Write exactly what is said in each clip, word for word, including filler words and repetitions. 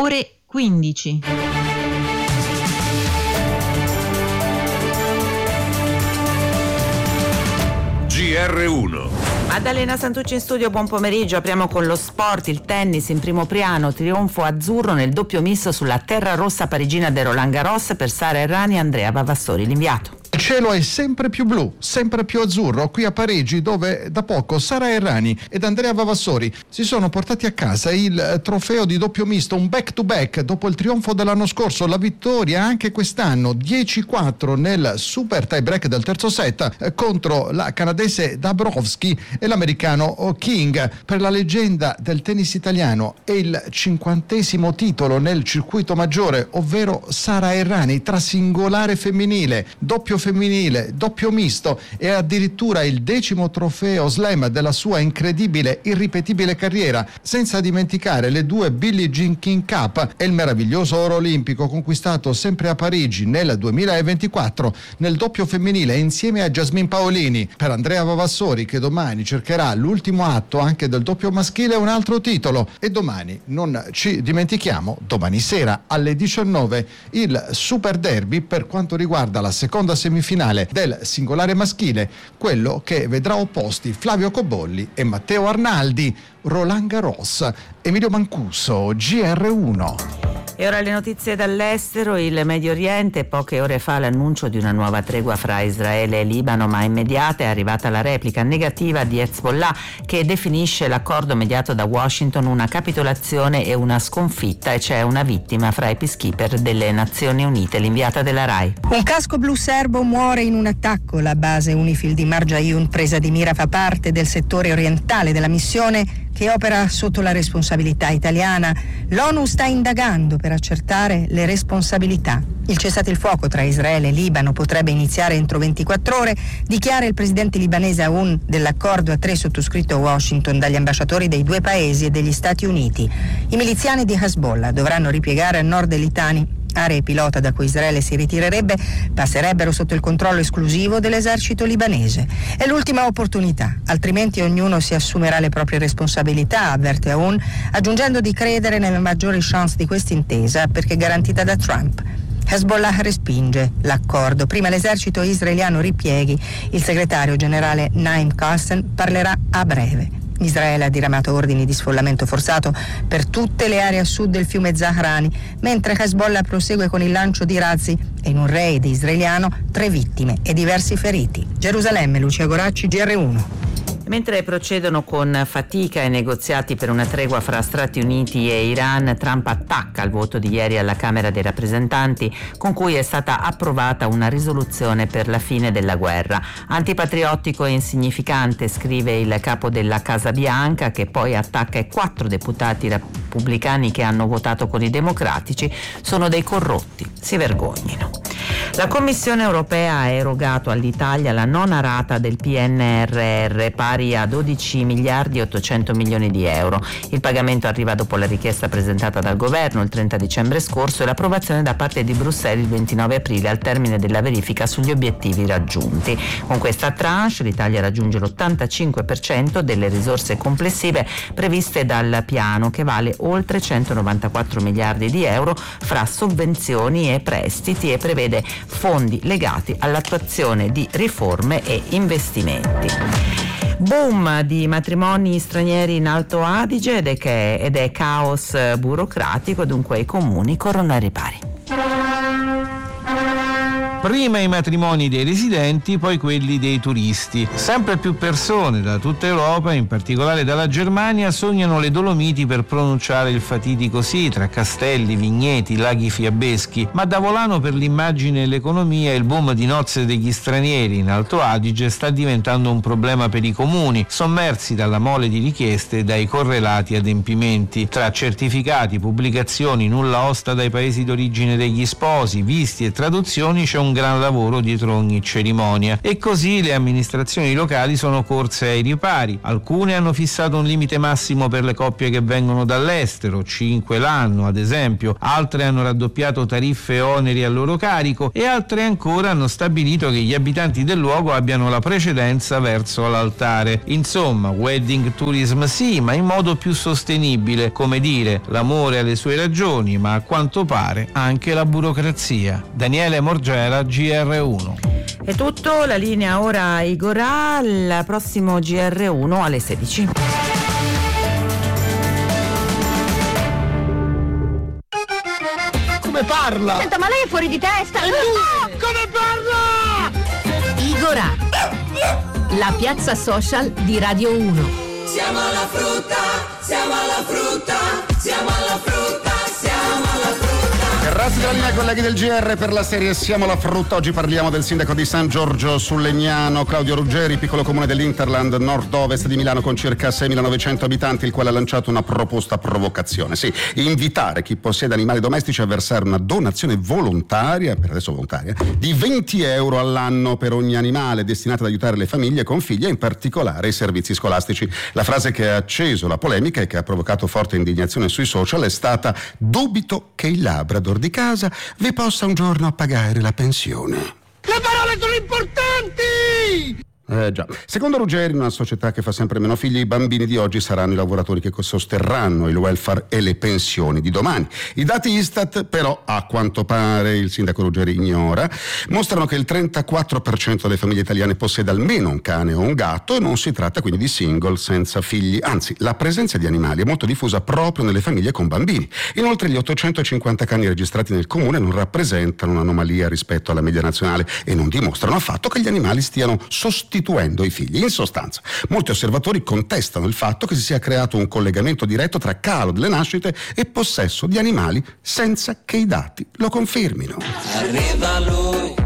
ore quindici. G R uno. Maddalena Santucci in studio, buon pomeriggio. Apriamo con lo sport, il tennis in primo piano, trionfo azzurro nel doppio misto sulla terra rossa parigina del Roland Garros per Sara Errani e Andrea Vavassori, l'inviato. Il cielo è sempre più blu, sempre più azzurro qui a Parigi, dove da poco Sara Errani ed Andrea Vavassori si sono portati a casa il trofeo di doppio misto, un back to back dopo il trionfo dell'anno scorso, la vittoria anche quest'anno dieci quattro nel super tie break del terzo set contro la canadese Dabrowski e l'americano King. Per la leggenda del tennis italiano è il cinquantesimo titolo nel circuito maggiore, ovvero Sara Errani, tra singolare femminile, doppio femminile, doppio misto e addirittura il decimo trofeo slam della sua incredibile, irripetibile carriera, senza dimenticare le due Billie Jean King Cup e il meraviglioso oro olimpico conquistato sempre a Parigi nel duemilaventiquattro nel doppio femminile insieme a Jasmine Paolini. Per Andrea Vavassori, che domani cercherà l'ultimo atto anche del doppio maschile, un altro titolo. E domani, non ci dimentichiamo, domani sera alle diciannove il Super Derby per quanto riguarda la seconda semifinale del singolare maschile, quello che vedrà opposti Flavio Cobolli e Matteo Arnaldi. Roland Garros, Emilio Mancuso, G R uno. E ora le notizie dall'estero. Il Medio Oriente, poche ore fa l'annuncio di una nuova tregua fra Israele e Libano, ma immediata è arrivata la replica negativa di Hezbollah, che definisce l'accordo mediato da Washington una capitolazione e una sconfitta, e c'è una vittima fra i peacekeeper delle Nazioni Unite. L'inviata della RAI. Un casco blu serbo muore in un attacco. La base Unifil di Marjayoun, presa di mira, fa parte del settore orientale della missione che opera sotto la responsabilità italiana. L'ONU sta indagando per accertare le responsabilità. Il cessate il fuoco tra Israele e Libano potrebbe iniziare entro ventiquattro ore, dichiara il presidente libanese Aoun dell'accordo a tre sottoscritto a Washington dagli ambasciatori dei due paesi e degli Stati Uniti. I miliziani di Hezbollah dovranno ripiegare a nord dei Litani, aree pilota da cui Israele si ritirerebbe, passerebbero sotto il controllo esclusivo dell'esercito libanese. È l'ultima opportunità, altrimenti ognuno si assumerà le proprie responsabilità, avverte Aoun, aggiungendo di credere nelle maggiori chance di questa intesa perché garantita da Trump. Hezbollah respinge l'accordo. Prima l'esercito israeliano ripieghi. Il segretario generale Naim Qassem parlerà a breve. Israele ha diramato ordini di sfollamento forzato per tutte le aree a sud del fiume Zahrani, mentre Hezbollah prosegue con il lancio di razzi e in un raid israeliano tre vittime e diversi feriti. Gerusalemme, Lucia Goracci, G R uno. Mentre procedono con fatica i negoziati per una tregua fra Stati Uniti e Iran, Trump attacca il voto di ieri alla Camera dei rappresentanti con cui è stata approvata una risoluzione per la fine della guerra. Antipatriottico e insignificante, scrive il capo della Casa Bianca, che poi attacca i quattro deputati repubblicani che hanno votato con i democratici. Sono dei corrotti, si vergognino. La Commissione europea ha erogato all'Italia la nona rata del P N R R, pari a dodici miliardi e ottocento milioni di euro. Il pagamento arriva dopo la richiesta presentata dal governo il trenta dicembre scorso e l'approvazione da parte di Bruxelles il ventinove aprile, al termine della verifica sugli obiettivi raggiunti. Con questa tranche l'Italia raggiunge l'ottantacinque per cento delle risorse complessive previste dal piano, che vale oltre centonovantaquattro miliardi di euro fra sovvenzioni e prestiti, e prevede fondi legati all'attuazione di riforme e investimenti. Boom di matrimoni stranieri in Alto Adige ed è, che, ed è caos burocratico, dunque i comuni corrono ai ripari. Prima i matrimoni dei residenti, poi quelli dei turisti. Sempre più persone da tutta Europa, in particolare dalla Germania, sognano le Dolomiti per pronunciare il fatidico sì, tra castelli, vigneti, laghi fiabeschi. Ma da volano per l'immagine e l'economia, il boom di nozze degli stranieri in Alto Adige sta diventando un problema per i comuni, sommersi dalla mole di richieste e dai correlati adempimenti. Tra certificati, pubblicazioni, nulla osta dai paesi d'origine degli sposi, visti e traduzioni, c'è un gran lavoro dietro ogni cerimonia. E così le amministrazioni locali sono corse ai ripari. Alcune hanno fissato un limite massimo per le coppie che vengono dall'estero, cinque l'anno ad esempio, altre hanno raddoppiato tariffe e oneri a loro carico e altre ancora hanno stabilito che gli abitanti del luogo abbiano la precedenza verso l'altare. Insomma, wedding tourism sì, ma in modo più sostenibile, come dire, l'amore ha le sue ragioni, ma a quanto pare anche la burocrazia. Daniele Morgera, G R uno. È tutto, la linea ora a Igorà, il prossimo G R uno alle sedici. Come parla? Senta, ma lei è fuori di testa! E lui? Come parla? Igorà, la piazza social di Radio uno. Siamo alla frutta, siamo alla frutta, siamo alla frutta, siamo alla frutta. Terrazzi della linea, colleghi del G R per la serie Siamo la frutta. Oggi parliamo del sindaco di San Giorgio sul Legnano, Claudio Ruggeri, piccolo comune dell'Interland, nord-ovest di Milano con circa seimilanovecento abitanti, il quale ha lanciato una proposta provocazione. Sì, invitare chi possiede animali domestici a versare una donazione volontaria, per adesso volontaria, di venti euro all'anno per ogni animale, destinata ad aiutare le famiglie con figli e in particolare i servizi scolastici. La frase che ha acceso la polemica e che ha provocato forte indignazione sui social è stata: dubito che il Labrador di casa vi possa un giorno pagare la pensione. Le parole sono importanti! Eh già. Secondo Ruggeri, in una società che fa sempre meno figli, i bambini di oggi saranno i lavoratori che sosterranno il welfare e le pensioni di domani. I dati Istat, però, a quanto pare il sindaco Ruggeri ignora, mostrano che il trentaquattro per cento delle famiglie italiane possiede almeno un cane o un gatto e non si tratta quindi di single senza figli. Anzi, la presenza di animali è molto diffusa proprio nelle famiglie con bambini. Inoltre gli ottocentocinquanta cani registrati nel comune non rappresentano un'anomalia rispetto alla media nazionale e non dimostrano affatto che gli animali stiano sostituendo i figli. In sostanza, molti osservatori contestano il fatto che si sia creato un collegamento diretto tra calo delle nascite e possesso di animali senza che i dati lo confermino. Arriva lui,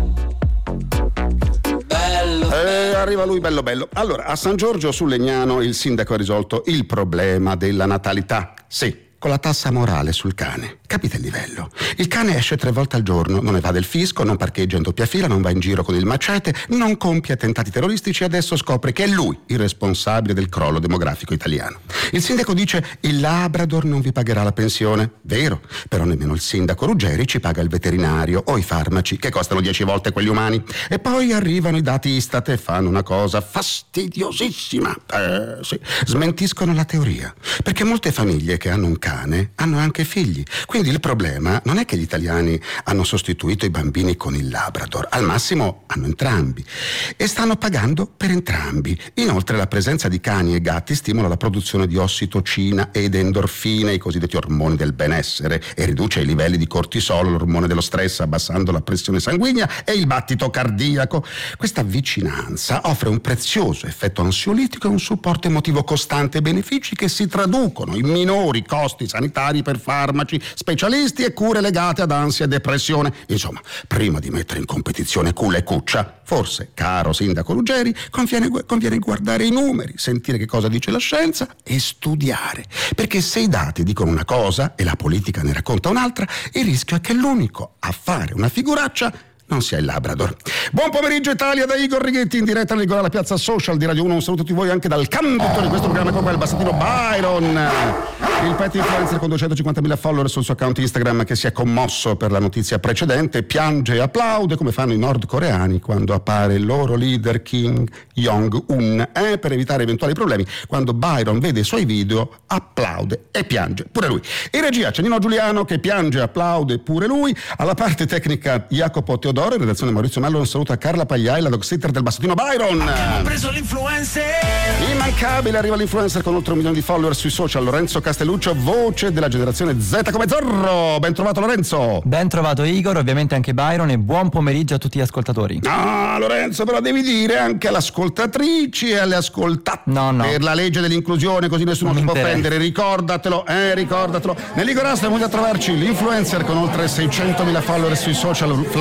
bello. Eh, arriva lui, bello bello. Allora, a San Giorgio sul Legnano il sindaco ha risolto il problema della natalità. Sì, con la tassa morale sul cane. Capite il livello? Il cane esce tre volte al giorno, non evade il fisco, non parcheggia in doppia fila, non va in giro con il macete, non compie attentati terroristici e adesso scopre che è lui il responsabile del crollo demografico italiano. Il sindaco dice: il Labrador non vi pagherà la pensione. Vero, però nemmeno il sindaco Ruggeri ci paga il veterinario o i farmaci che costano dieci volte quelli umani. E poi arrivano i dati Istat e fanno una cosa fastidiosissima. Eh, sì, smentiscono la teoria. Perché molte famiglie che hanno un cane hanno anche figli. Quindi il problema non è che gli italiani hanno sostituito i bambini con il Labrador, al massimo hanno entrambi e stanno pagando per entrambi. Inoltre la presenza di cani e gatti stimola la produzione di ossitocina ed endorfine, i cosiddetti ormoni del benessere, e riduce i livelli di cortisolo, l'ormone dello stress, abbassando la pressione sanguigna e il battito cardiaco. Questa vicinanza offre un prezioso effetto ansiolitico e un supporto emotivo costante, benefici che si traducono in minori costi sanitari per farmaci, specialisti e cure legate ad ansia e depressione. Insomma, prima di mettere in competizione culla e cuccia, forse, caro sindaco Ruggeri, conviene, conviene guardare i numeri, sentire che cosa dice la scienza e studiare. Perché se i dati dicono una cosa e la politica ne racconta un'altra, il rischio è che l'unico a fare una figuraccia non sia il Labrador. Buon pomeriggio Italia da Igor Righetti in diretta alla piazza social di Radio uno. Un saluto a tutti voi anche dal conduttore di questo programma, con il bassatino Byron, il pet influencer con duecentocinquantamila follower sul suo account Instagram, che si è commosso per la notizia precedente, piange e applaude come fanno i nordcoreani quando appare il loro leader Kim Jong-un. Eh, per evitare eventuali problemi, quando Byron vede i suoi video applaude e piange pure lui. In regia c'è Nino Giuliano che piange e applaude pure lui. Alla parte tecnica Jacopo Teodoro, in redazione Maurizio Mello. Un saluto a Carla Pagliai, la dog sitter del bassatino Byron. Abbiamo preso l'influencer. Immancabile, arriva l'influencer con oltre un milione di follower sui social, Lorenzo Castelluccio, voce della generazione Z come Zorro. Ben trovato Lorenzo. Ben trovato Igor, ovviamente anche Byron, e buon pomeriggio a tutti gli ascoltatori. Ah, Lorenzo, però devi dire anche alle ascoltatrici e alle ascoltatori. No, no. Per la legge dell'inclusione, così nessuno si può offendere, ricordatelo, eh, ricordatelo. Nell'Igor Asta è venuto a trovarci l'influencer con oltre seicentomila follower sui social, Flavio Salvini.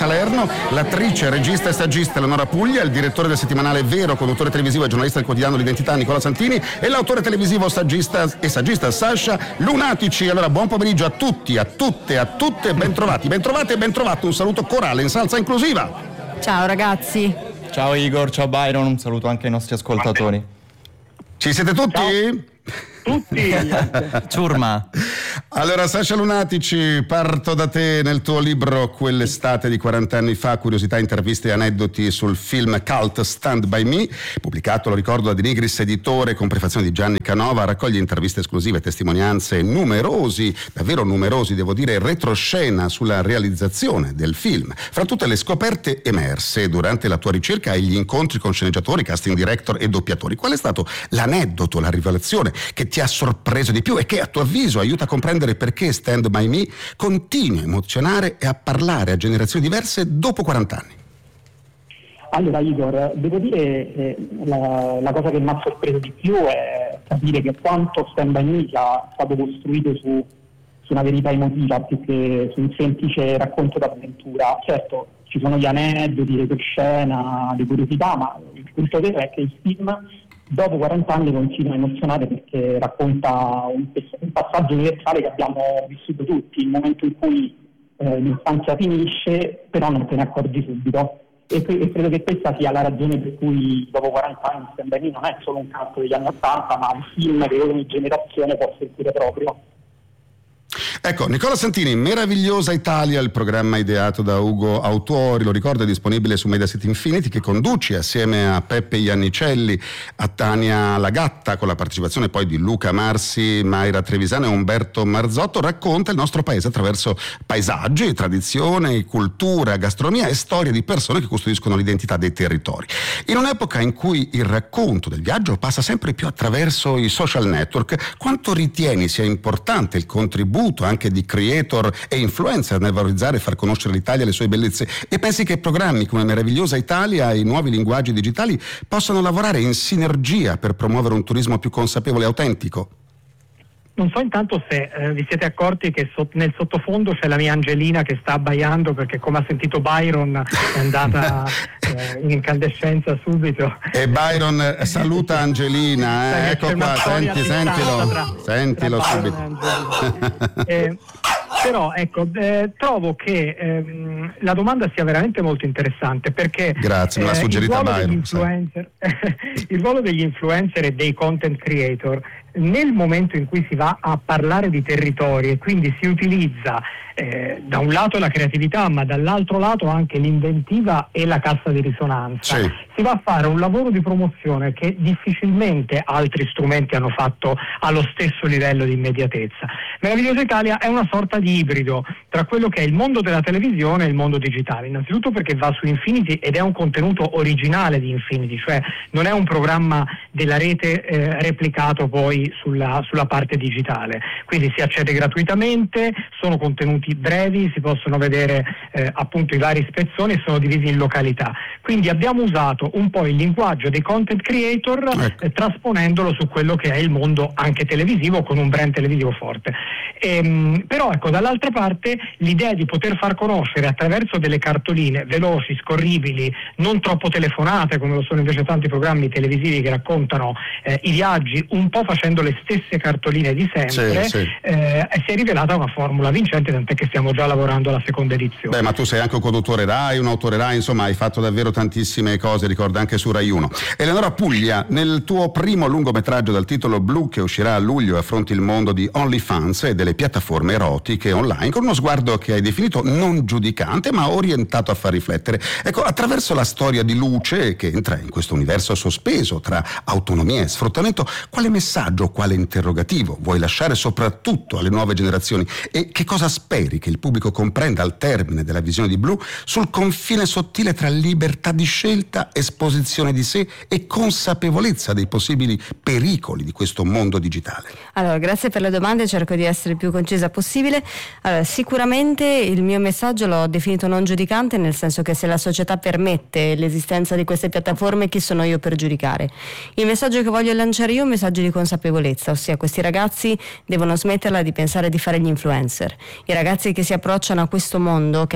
Salerno, l'attrice, regista e saggista Eleonora Puglia, il direttore del settimanale Vero, conduttore televisivo e giornalista del quotidiano L'Identità Nicola Santini e l'autore televisivo saggista e saggista Sasha Lunatici. Allora, buon pomeriggio a tutti, a tutte, a tutte, bentrovati, bentrovate e bentrovato. Un saluto corale in salsa inclusiva. Ciao ragazzi. Ciao Igor, ciao Byron, un saluto anche ai nostri ascoltatori. Ci siete tutti? Ciao. Tutti! Ciurma. Allora, Sasha Lunatici, parto da te. Nel tuo libro Quell'estate di quaranta anni fa, curiosità, interviste e aneddoti sul film cult Stand By Me, pubblicato, lo ricordo, da De Nigris editore con prefazione di Gianni Canova, raccoglie interviste esclusive, testimonianze, numerosi, davvero numerosi, devo dire, retroscena sulla realizzazione del film. Fra tutte le scoperte emerse durante la tua ricerca e gli incontri con sceneggiatori, casting director e doppiatori, qual è stato l'aneddoto, la rivelazione che ti ha sorpreso di più e che a tuo avviso aiuta a comprendere perché Stand By Me continua a emozionare e a parlare a generazioni diverse dopo quaranta anni? Allora Igor, devo dire eh, la, la cosa che mi ha sorpreso di più è capire che quanto Stand By Me sia stato costruito su, su una verità emotiva più che su un semplice racconto d'avventura. Certo, ci sono gli aneddoti, le scena, le curiosità, ma il punto vero è che il film dopo quaranta anni continua a emozionare perché racconta un, un passaggio universale che abbiamo vissuto tutti, il momento in cui eh, l'infanzia finisce, però non te ne accorgi subito. E, e credo che questa sia la ragione per cui dopo quaranta anni Stand By Me non è solo un canto degli anni ottanta, ma un film che ogni generazione può sentire proprio. Ecco, Nicola Santini, Meravigliosa Italia, il programma ideato da Ugo Autuori, lo ricordo, è disponibile su Mediaset Infinity, che conduci assieme a Peppe Iannicelli, a Tania Lagatta, con la partecipazione poi di Luca Marsi, Mayra Trevisano e Umberto Marzotto. Racconta il nostro paese attraverso paesaggi, tradizione, cultura, gastronomia e storie di persone che custodiscono l'identità dei territori. In un'epoca in cui il racconto del viaggio passa sempre più attraverso i social network, quanto ritieni sia importante il contributo anche di creator e influencer nel valorizzare e far conoscere l'Italia e le sue bellezze, e pensi che programmi come Meravigliosa Italia e i nuovi linguaggi digitali possano lavorare in sinergia per promuovere un turismo più consapevole e autentico? Non so intanto se eh, vi siete accorti che so, nel sottofondo c'è la mia Angelina che sta abbaiando perché, come ha sentito Byron, è andata eh, in incandescenza subito. E Byron saluta Angelina, eh, ecco qua, senti, sentilo, tra, sentilo tra subito. eh, però ecco, eh, trovo che ehm, la domanda sia veramente molto interessante perché grazie, me l'ha suggerita eh, il, ruolo Byron, influencer, il ruolo degli influencer e dei content creator nel momento in cui si va a parlare di territori e quindi si utilizza eh, da un lato la creatività ma dall'altro lato anche l'inventiva e la cassa di risonanza, sì. Si va a fare un lavoro di promozione che difficilmente altri strumenti hanno fatto allo stesso livello di immediatezza. Meravigliosa Italia è una sorta di ibrido tra quello che è il mondo della televisione e il mondo digitale, innanzitutto perché va su Infinity ed è un contenuto originale di Infinity, cioè non è un programma della rete eh, replicato poi sulla, sulla parte digitale, quindi si accede gratuitamente, sono contenuti brevi, si possono vedere eh, appunto i vari spezzoni e sono divisi in località, quindi abbiamo usato un po' il linguaggio dei content creator ecco. eh, trasponendolo su quello che è il mondo anche televisivo con un brand televisivo forte. Ehm, però ecco, dall'altra parte l'idea di poter far conoscere attraverso delle cartoline veloci, scorribili, non troppo telefonate come lo sono invece tanti programmi televisivi che raccontano eh, i viaggi un po' facendo le stesse cartoline di sempre, sì, sì. Eh, si è rivelata una formula vincente, tant'è che stiamo già lavorando alla seconda edizione. Beh, ma tu sei anche un conduttore Rai, un autore Rai, insomma hai fatto davvero tantissime cose, ricordo anche su Rai uno. Eleonora Puglia, nel tuo primo lungometraggio dal titolo Blu, che uscirà a luglio, affronti il mondo di OnlyFans e delle piattaforme erotiche online con uno sguardo che hai definito non giudicante ma orientato a far riflettere. Ecco, attraverso la storia di Luce che entra in questo universo sospeso tra autonomia e sfruttamento, quale messaggio, quale interrogativo vuoi lasciare soprattutto alle nuove generazioni e che cosa speri che il pubblico comprenda al termine della visione di Blu sul confine sottile tra libertà di scelta, esposizione di sé e consapevolezza dei possibili pericoli di questo mondo digitale? Allora, grazie per le domande, cerco di essere il più concisa possibile. Allora, sicuramente il mio messaggio l'ho definito non giudicante, nel senso che se la società permette l'esistenza di queste piattaforme, chi sono io per giudicare? Il messaggio che voglio lanciare io è un messaggio di consapevolezza, ossia questi ragazzi devono smetterla di pensare di fare gli influencer. I ragazzi che si approcciano a questo mondo, che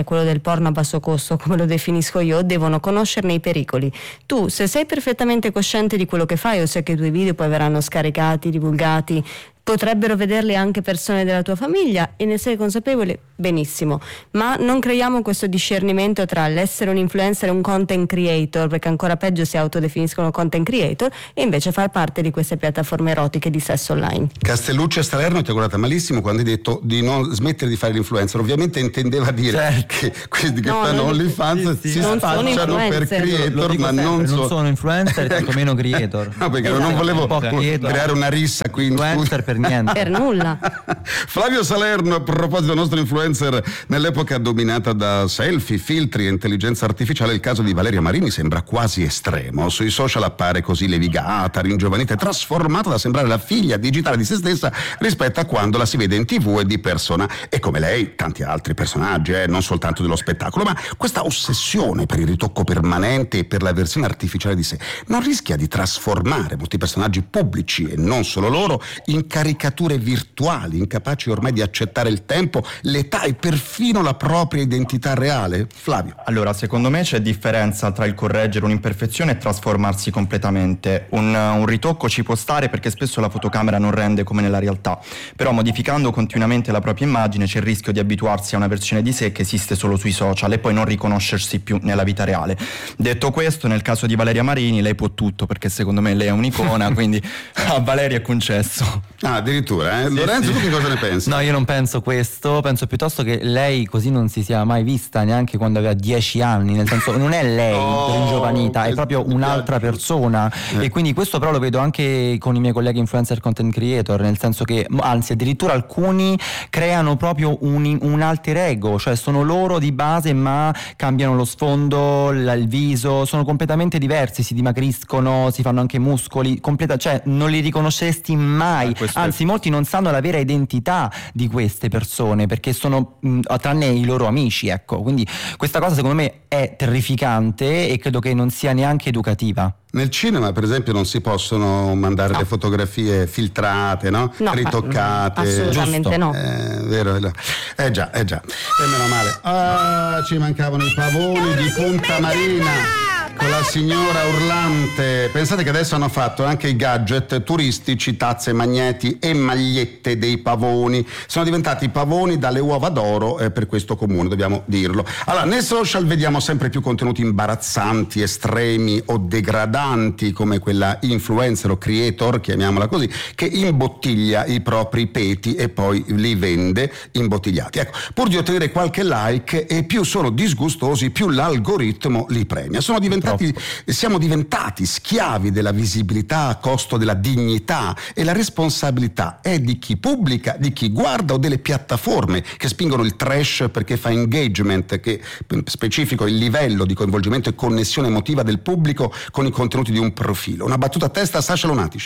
è quello del porno a basso costo, come lo definisco io, devono conoscerne i pericoli. Tu, se sei perfettamente cosciente di quello che fai, o se che i tuoi video poi verranno scaricati, divulgati, potrebbero vederli anche persone della tua famiglia e ne sei consapevole, benissimo, ma non creiamo questo discernimento tra l'essere un influencer e un content creator, perché ancora peggio si autodefiniscono content creator, e invece far parte di queste piattaforme erotiche di sesso online. Castellucci a Salerno ti ha guardata malissimo quando hai detto di non smettere di fare l'influencer, ovviamente intendeva dire certo. che quelli che no, fanno OnlyFans sì, sì, si spacciano per creator, ma non, non so... sono influencer, tantomeno creator. No, perché esatto. non volevo creare una rissa qui in studio. Per niente. Per nulla. Flavio Salerno, a proposito del nostro influencer nell'epoca dominata da selfie, filtri e intelligenza artificiale, il caso di Valeria Marini sembra quasi estremo. Sui social appare così levigata, ringiovanita e trasformata da sembrare la figlia digitale di se stessa rispetto a quando la si vede in tv e di persona. E come lei, tanti altri personaggi, eh, non soltanto dello spettacolo, ma questa ossessione per il ritocco permanente e per la versione artificiale di sé non rischia di trasformare molti personaggi pubblici, e non solo loro, in caricature virtuali, incapaci ormai di accettare il tempo, l'età e perfino la propria identità reale? Flavio. Allora, secondo me c'è differenza tra il correggere un'imperfezione e trasformarsi completamente. Un, un ritocco ci può stare perché spesso la fotocamera non rende come nella realtà, però modificando continuamente la propria immagine c'è il rischio di abituarsi a una versione di sé che esiste solo sui social e poi non riconoscersi più nella vita reale. Detto questo, nel caso di Valeria Marini lei può tutto, perché secondo me lei è un'icona, quindi a Valeria è concesso. Ah, addirittura, eh? Sì, Lorenzo, sì. Tu che cosa ne pensi? No, io non penso questo, penso piuttosto che lei così non si sia mai vista neanche quando aveva dieci anni, nel senso non è lei oh, ringiovanita, è proprio un'altra persona eh. E quindi questo però lo vedo anche con i miei colleghi influencer content creator, nel senso che anzi addirittura alcuni creano proprio un, un alter ego, cioè sono loro di base ma cambiano lo sfondo, il viso, sono completamente diversi, si dimagriscono, si fanno anche muscoli, completa, cioè non li riconosceresti mai, eh, anzi molti non sanno la vera identità di queste persone perché sono mh, tranne i loro amici, ecco, quindi questa cosa secondo me è terrificante e credo che non sia neanche educativa. Nel cinema, per esempio, non si possono mandare no. le fotografie filtrate, no? no ritoccate. Assolutamente Giusto. no. Eh, vero, vero. Eh già, eh già. E meno male. Ah, ci mancavano i pavoni di Punta Marina con la signora urlante. Pensate che adesso hanno fatto anche i gadget turistici, tazze, magneti e magliette dei pavoni. Sono diventati pavoni dalle uova d'oro eh, per questo comune, dobbiamo dirlo. Allora, nei social vediamo sempre più contenuti imbarazzanti, estremi o degradanti, come quella influencer o creator, chiamiamola così, che imbottiglia i propri peti e poi li vende imbottigliati. Ecco, pur di ottenere qualche like, e più sono disgustosi, più l'algoritmo li premia. Sono diventati Siamo diventati schiavi della visibilità a costo della dignità, e la responsabilità è di chi pubblica, di chi guarda o delle piattaforme che spingono il trash perché fa engagement, che specifico il livello di coinvolgimento e connessione emotiva del pubblico con i contenuti di un profilo. Una battuta a testa a Sasha Lonatici.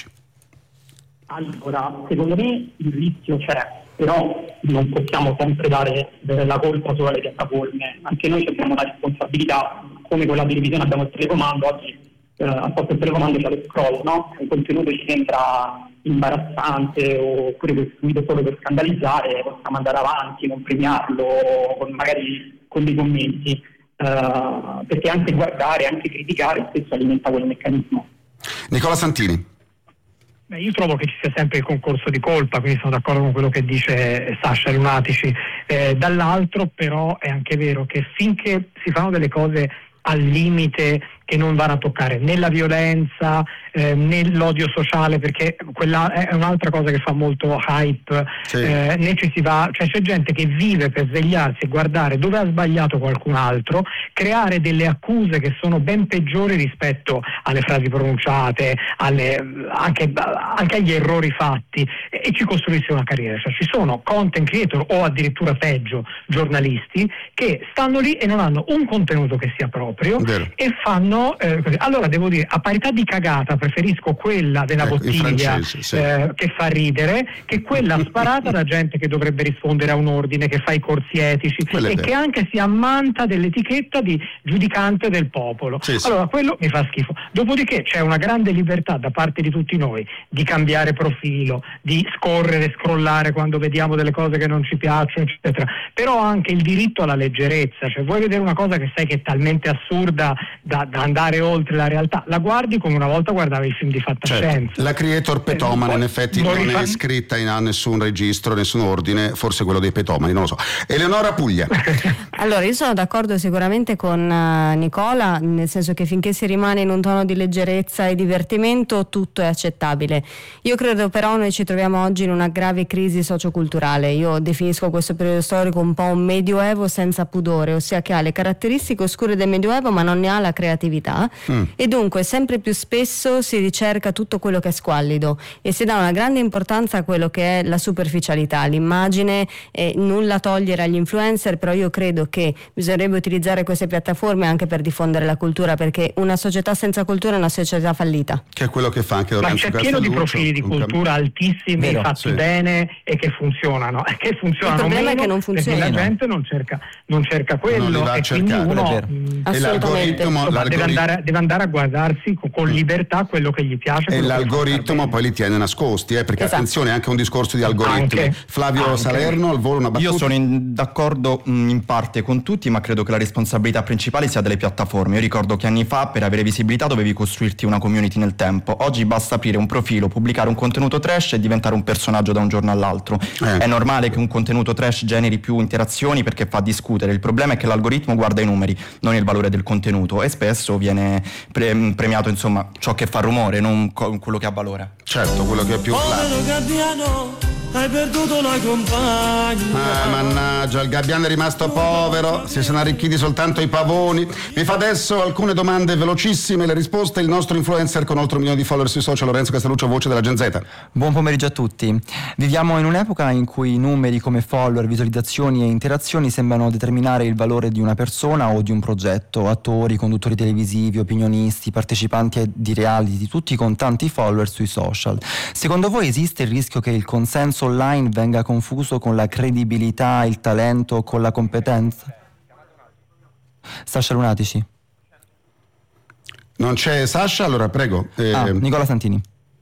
Allora, secondo me il rischio c'è, però non possiamo sempre dare la colpa solo alle piattaforme. Anche noi abbiamo una responsabilità, come con la televisione abbiamo il telecomando, oggi eh, al posto del telecomando c'è lo scroll, no? Se un contenuto ci sembra imbarazzante oppure costruito solo per scandalizzare, possiamo andare avanti, non premiarlo, con, magari con dei commenti, eh, perché anche guardare, anche criticare spesso alimenta quel meccanismo. Nicola Santini. Beh, io trovo che ci sia sempre il concorso di colpa, quindi sono d'accordo con quello che dice Sasha Lunatici. Eh, dall'altro però è anche vero che finché si fanno delle cose al limite che non vanno a toccare né la violenza eh, né l'odio sociale, perché quella è un'altra cosa che fa molto hype, sì. eh, né ci si va, cioè c'è gente che vive per svegliarsi e guardare dove ha sbagliato qualcun altro, creare delle accuse che sono ben peggiori rispetto alle frasi pronunciate, alle, anche, anche agli errori fatti, e, e ci costruisce una carriera. Cioè, ci sono content creator o addirittura peggio giornalisti che stanno lì e non hanno un contenuto che sia proprio Vero. e fanno Eh, allora devo dire, a parità di cagata, preferisco quella della ecco, bottiglia francese, sì. eh, che fa ridere, che quella sparata da gente che dovrebbe rispondere a un ordine, che fa i corsi etici Quello è e vero. che anche si ammanta dell'etichetta di giudicante del popolo. Sì, sì. Allora quello mi fa schifo. Dopodiché c'è una grande libertà da parte di tutti noi di cambiare profilo, di scorrere, scrollare quando vediamo delle cose che non ci piacciono, eccetera. Però anche il diritto alla leggerezza, cioè vuoi vedere una cosa che sai che è talmente assurda da, da andare oltre la realtà, la guardi come una volta guardavi il film di fantascienza. Certo. La creator petomane in effetti non, non è iscritta in, a nessun registro, nessun ordine, forse quello dei petomani, non lo so. Eleonora Puglia. Allora, io sono d'accordo sicuramente con uh, Nicola, nel senso che finché si rimane in un tono di leggerezza e divertimento tutto è accettabile. Io credo però noi ci troviamo oggi in una grave crisi socioculturale. Io definisco questo periodo storico un po' un medioevo senza pudore, ossia che ha le caratteristiche oscure del medioevo ma non ne ha la creatività mm. e dunque sempre più spesso si ricerca tutto quello che è squallido e si dà una grande importanza a quello che è la superficialità, l'immagine, e nulla togliere agli influencer, però io credo che bisognerebbe utilizzare queste piattaforme anche per diffondere la cultura, perché una società senza cultura è una società fallita. Che è quello che fa anche Lorenzo Ma c'è pieno di Castelluccio, profili di cultura cam... altissimi, Vero, fatti sì. bene e che funzionano, che funzionano Il problema meno, è che non funziona. perché la gente non cerca, non cerca quello Non li va a e quindi cercare, uno è vero. mh, E l'algoritmo, insomma, deve, l'algoritmo... andare, deve andare a guardarsi con, con libertà quello che gli piace. E l'algoritmo poi li tiene nascosti, eh, perché esatto. attenzione, è anche un discorso di algoritmi. Anche, Flavio anche. Salerno, al volo una battuta. Io sono in, d'accordo mh, in parte con tutti, ma credo che la responsabilità principale sia delle piattaforme. Io ricordo che anni fa per avere visibilità dovevi costruirti una community nel tempo. Oggi basta aprire un profilo, pubblicare un contenuto trash e diventare un personaggio da un giorno all'altro. Eh. È normale che un contenuto trash generi più interazioni perché fa discutere. Il problema è che l'algoritmo guarda i numeri, non il valore del contenuto, e spesso viene pre- premiato insomma ciò che fa rumore, non co- quello che ha valore. Certo, quello che è più Povero gabbiano, hai perduto la compagna. Ah, mannaggia, il gabbiano è rimasto povero, si sono arricchiti soltanto i pavoni. Vi fa adesso alcune domande velocissime, le risposte il nostro influencer con oltre un milione di follower sui social, Lorenzo Castelluccio, voce della Gen Z. Buon pomeriggio a tutti. Viviamo in un'epoca in cui numeri come follower, visualizzazioni e interazioni sembrano determinare il valore di una persona o di un progetto. Attori, conduttori televisivi, opinionisti, partecipanti di reality, tutti con tanti follower sui social. Secondo voi esiste il rischio che il consenso online venga confuso con la credibilità, il talento, con la competenza? Sasha Lunatici. Non c'è Sasha, allora prego. Eh, Ah, Nicola Santini.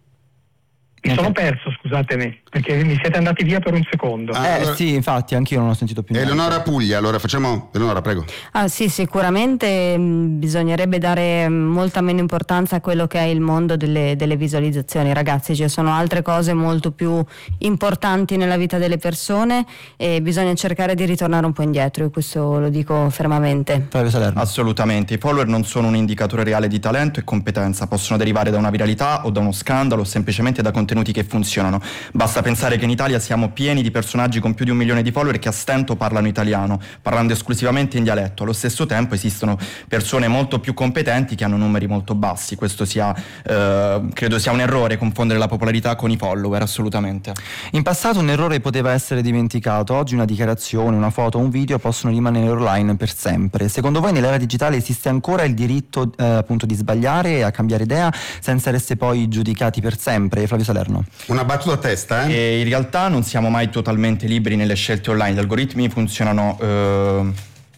Mi sono perso, scusatemi, perché mi siete andati via per un secondo. Ah, Eh allora- sì, infatti anch'io non ho sentito più niente. Eleonora Puglia, allora facciamo. Eleonora, prego. Ah sì, sicuramente mh, bisognerebbe dare mh, molta meno importanza a quello che è il mondo delle, delle visualizzazioni. Ragazzi, ci sono altre cose molto più importanti nella vita delle persone e bisogna cercare di ritornare un po' indietro, io questo lo dico fermamente. Flavio Salerno. Assolutamente, i follower non sono un indicatore reale di talento e competenza, possono derivare da una viralità o da uno scandalo o semplicemente da contenuti che funzionano. Basta pensare che in Italia siamo pieni di personaggi con più di un milione di follower che a stento parlano italiano, parlando esclusivamente in dialetto. Allo stesso tempo esistono persone molto più competenti che hanno numeri molto bassi. Questo sia, eh, credo sia un errore confondere la popolarità con i follower, assolutamente. In passato un errore poteva essere dimenticato, oggi una dichiarazione, una foto, un video possono rimanere online per sempre. Secondo voi nell'era digitale esiste ancora il diritto eh, appunto di sbagliare e a cambiare idea senza essere poi giudicati per sempre? Flavio Salerno. Una battuta a testa, eh? E in realtà non siamo mai totalmente liberi nelle scelte online, gli algoritmi funzionano... eh...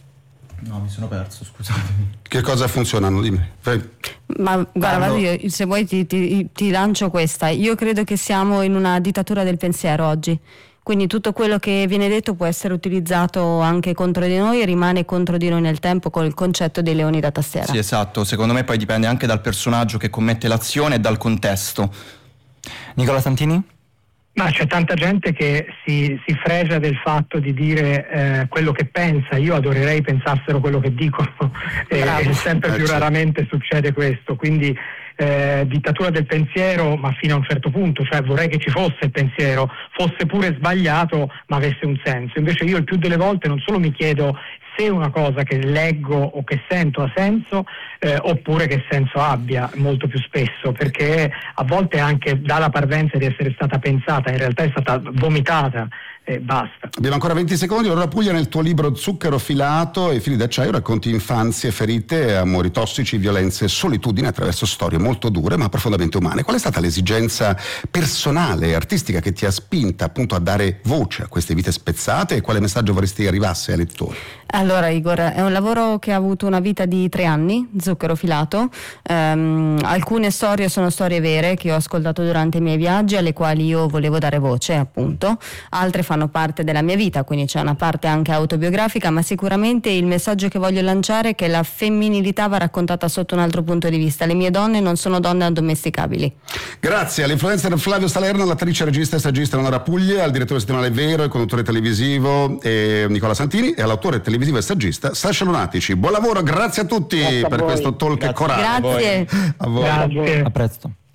No, mi sono perso, scusatemi. Che cosa funzionano? Dimmi. Fai. Ma guarda, Ah, vado no. io, se vuoi ti, ti, ti lancio questa. Io credo che siamo in una dittatura del pensiero oggi. Quindi tutto quello che viene detto può essere utilizzato anche contro di noi e rimane contro di noi nel tempo con il concetto dei leoni da tastiera. Sì, esatto, secondo me poi dipende anche dal personaggio che commette l'azione e dal contesto. Nicola Santini? Ma c'è tanta gente che si, si fregia del fatto di dire eh, quello che pensa. Io adorerei pensassero quello che dicono e, e sempre Eh, più certo. raramente succede questo, quindi eh, dittatura del pensiero, ma fino a un certo punto, cioè vorrei che ci fosse il pensiero, fosse pure sbagliato ma avesse un senso. Invece io il più delle volte non solo mi chiedo se una cosa che leggo o che sento ha senso eh, oppure che senso abbia, molto più spesso, perché a volte anche dà la parvenza di essere stata pensata, in realtà è stata vomitata eh, basta. Abbiamo ancora venti secondi. Allora Puglia, nel tuo libro Zucchero filato e fili d'acciaio racconti infanzie ferite, amori tossici, violenze, solitudine attraverso storie molto dure ma profondamente umane. Qual è stata l'esigenza personale e artistica che ti ha spinta appunto a dare voce a queste vite spezzate, e quale messaggio vorresti che arrivasse ai lettori? Allora Igor, è un lavoro che ha avuto una vita di tre anni, Zucchero filato. Um, alcune storie sono storie vere che ho ascoltato durante i miei viaggi, alle quali io volevo dare voce appunto. Altre fanno parte della mia vita, quindi c'è una parte anche autobiografica, ma sicuramente il messaggio che voglio lanciare è che la femminilità va raccontata sotto un altro punto di vista. Le mie donne non sono donne addomesticabili. Grazie all'influencer Flavio Salerno, all'attrice, regista e saggista Eleonora Puglia, al direttore settimanale Vero e conduttore televisivo eh, Nicola Santini, e all'autore televisivo e saggista Sasha Lunatici. Buon lavoro, grazie a tutti grazie per a questo talk grazie. corale. Grazie. A voi. Grazie. A presto.